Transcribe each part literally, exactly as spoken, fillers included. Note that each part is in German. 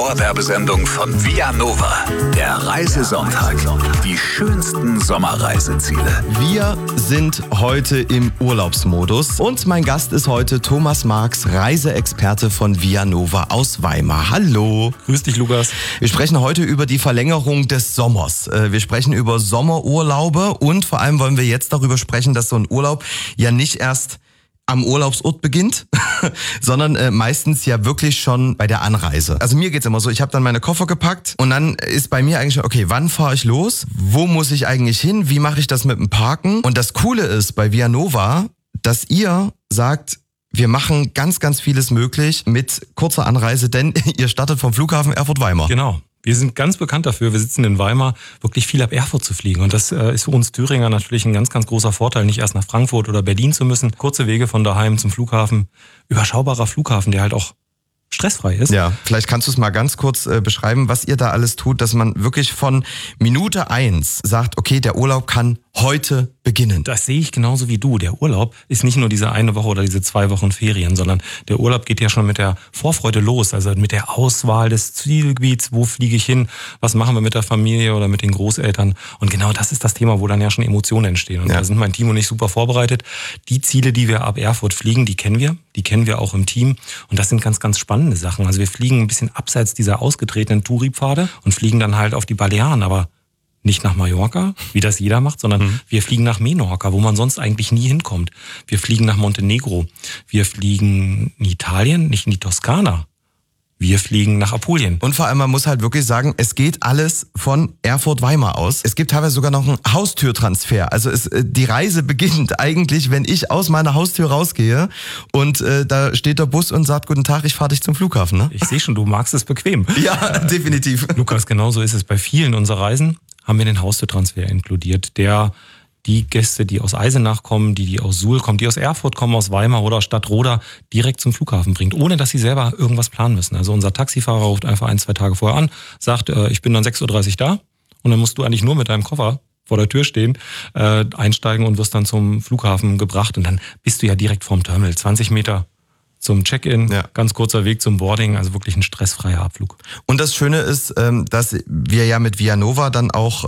Dauerwerbesendung von Vianova. Der Reisesonntag. Die schönsten Sommerreiseziele. Wir sind heute im Urlaubsmodus und mein Gast ist heute Thomas Marx, Reiseexperte von Vianova aus Weimar. Hallo. Grüß dich, Lukas. Wir sprechen heute über die Verlängerung des Sommers. Wir sprechen über Sommerurlaube und vor allem wollen wir jetzt darüber sprechen, dass so ein Urlaub ja nicht erst am Urlaubsort beginnt, sondern äh, meistens ja wirklich schon bei der Anreise. Also mir geht's immer so, ich habe dann meine Koffer gepackt und dann ist bei mir eigentlich, okay, wann fahre ich los? Wo muss ich eigentlich hin? Wie mache ich das mit dem Parken? Und das Coole ist bei Vianova, dass ihr sagt, wir machen ganz, ganz vieles möglich mit kurzer Anreise, denn ihr startet vom Flughafen Erfurt-Weimar. Genau. Wir sind ganz bekannt dafür, wir sitzen in Weimar, wirklich viel ab Erfurt zu fliegen. Und das äh, ist für uns Thüringer natürlich ein ganz, ganz großer Vorteil, nicht erst nach Frankfurt oder Berlin zu müssen. Kurze Wege von daheim zum Flughafen. Überschaubarer Flughafen, der halt auch stressfrei ist. Ja, vielleicht kannst du es mal ganz kurz äh, beschreiben, was ihr da alles tut, dass man wirklich von Minute eins sagt, okay, der Urlaub kann heute beginnen. Das sehe ich genauso wie du. Der Urlaub ist nicht nur diese eine Woche oder diese zwei Wochen Ferien, sondern der Urlaub geht ja schon mit der Vorfreude los, also mit der Auswahl des Zielgebiets, wo fliege ich hin, was machen wir mit der Familie oder mit den Großeltern. Und genau das ist das Thema, wo dann ja schon Emotionen entstehen. Und ja. Da sind mein Team und ich super vorbereitet. Die Ziele, die wir ab Erfurt fliegen, die kennen wir, die kennen wir auch im Team. Und das sind ganz, ganz spannende Sachen. Also wir fliegen ein bisschen abseits dieser ausgetretenen Touri-Pfade und fliegen dann halt auf die Balearen, aber nicht nach Mallorca, wie das jeder macht, sondern mhm. wir fliegen nach Menorca, wo man sonst eigentlich nie hinkommt. Wir fliegen nach Montenegro. Wir fliegen in Italien, nicht in die Toskana. Wir fliegen nach Apulien. Und vor allem, man muss halt wirklich sagen, es geht alles von Erfurt-Weimar aus. Es gibt teilweise sogar noch einen Haustürtransfer. Also es, die Reise beginnt eigentlich, wenn ich aus meiner Haustür rausgehe und äh, da steht der Bus und sagt, guten Tag, ich fahre dich zum Flughafen. Ne? Ich sehe schon, du magst es bequem. Ja, definitiv. Lukas, genauso ist es bei vielen unserer Reisen. Haben wir den Haustürtransfer inkludiert, der die Gäste, die aus Eisenach kommen, die, die aus Suhl kommen, die aus Erfurt kommen, aus Weimar oder aus Stadtroda, direkt zum Flughafen bringt, ohne dass sie selber irgendwas planen müssen. Also unser Taxifahrer ruft einfach ein, zwei Tage vorher an, sagt, äh, ich bin dann sechs Uhr dreißig da und dann musst du eigentlich nur mit deinem Koffer vor der Tür stehen, äh, einsteigen und wirst dann zum Flughafen gebracht und dann bist du ja direkt vorm Terminal, zwanzig Meter zum Check-in, ja. Ganz kurzer Weg zum Boarding, also wirklich ein stressfreier Abflug. Und das Schöne ist, dass wir ja mit Vianova dann auch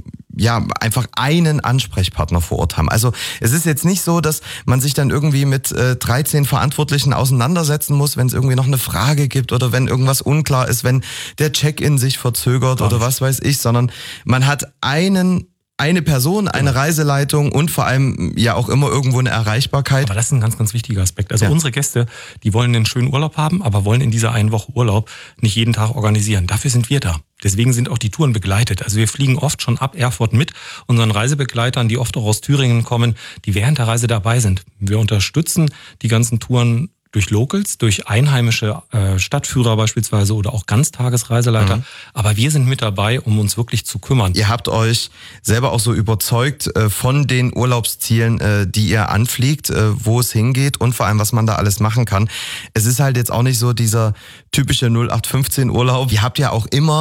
ja einfach einen Ansprechpartner vor Ort haben. Also es ist jetzt nicht so, dass man sich dann irgendwie mit dreizehn Verantwortlichen auseinandersetzen muss, wenn es irgendwie noch eine Frage gibt oder wenn irgendwas unklar ist, wenn der Check-in sich verzögert Gar oder nicht. Was weiß ich, sondern man hat einen Eine Person, eine ja. Reiseleitung und vor allem ja auch immer irgendwo eine Erreichbarkeit. Aber das ist ein ganz, ganz wichtiger Aspekt. Also ja. unsere Gäste, die wollen einen schönen Urlaub haben, aber wollen in dieser einen Woche Urlaub nicht jeden Tag organisieren. Dafür sind wir da. Deswegen sind auch die Touren begleitet. Also wir fliegen oft schon ab Erfurt mit unseren Reisebegleitern, die oft auch aus Thüringen kommen, die während der Reise dabei sind. Wir unterstützen die ganzen Touren durch Locals, durch einheimische äh, Stadtführer beispielsweise oder auch Ganztagesreiseleiter. Mhm. Aber wir sind mit dabei, um uns wirklich zu kümmern. Ihr habt euch selber auch so überzeugt äh, von den Urlaubszielen, äh, die ihr anfliegt, äh, wo es hingeht und vor allem, was man da alles machen kann. Es ist halt jetzt auch nicht so dieser typische null acht fünfzehn Urlaub. Ihr habt ja auch immer